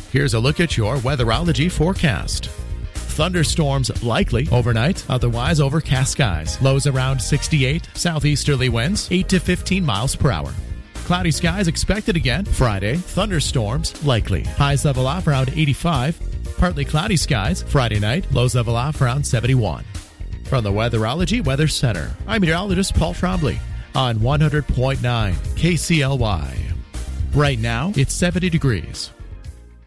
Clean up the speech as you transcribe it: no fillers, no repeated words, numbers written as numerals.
Here's a look at your weatherology forecast. Thunderstorms likely overnight, otherwise overcast skies. Lows around 68, southeasterly winds 8 to 15 miles per hour. Cloudy skies expected again Friday. Thunderstorms likely. Highs level off around 85. Partly cloudy skies Friday night. Lows level off around 71. From the Weatherology Weather Center, I'm meteorologist Paul Trombley on 100.9 KCLY. Right now, it's 70 degrees.